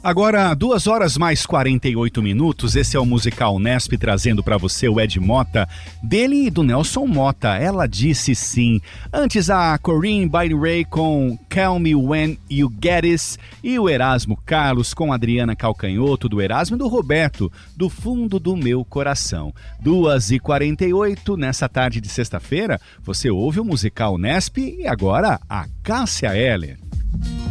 Agora, 2 horas mais 48 minutos, esse é o Musical Nesp trazendo para você o Ed Mota, dele e do Nelson Mota, Ela Disse Sim. Antes a Corinne Bailey Rae com Call Me When You Get It e o Erasmo Carlos com Adriana Calcanhoto, do Erasmo e do Roberto, Do Fundo do Meu Coração. 2h48, nessa tarde de sexta-feira, você ouve o Musical Nesp e agora a Cássia Eller.